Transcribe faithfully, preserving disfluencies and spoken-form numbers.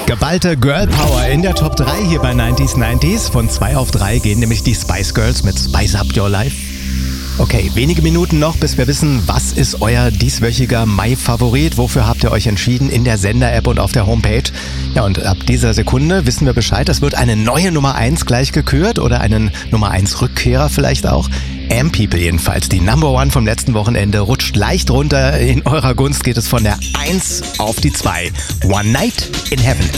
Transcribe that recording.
Geballte Girl Power in der Top drei hier bei neunzig neunzig. Von zwei auf drei gehen nämlich die Spice Girls mit Spice Up Your Life. Okay, wenige Minuten noch, bis wir wissen, was ist euer dieswöchiger Mai-Favorit? Wofür habt ihr euch entschieden in der Sender-App und auf der Homepage? Ja, und ab dieser Sekunde wissen wir Bescheid. Es wird eine neue Nummer eins gleich gekürt oder einen Nummer eins Rückkehrer vielleicht auch. M-People jedenfalls, die Number One vom letzten Wochenende, rutscht leicht runter. In eurer Gunst geht es von der eins auf die zwei. One Night in Heaven.